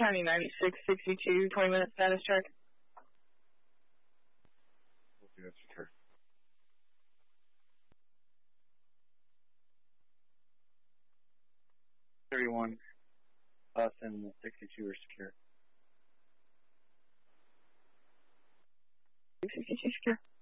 County 9662, 20-minute status check. That's secure. 31, us and 62 are secure. 62 secure.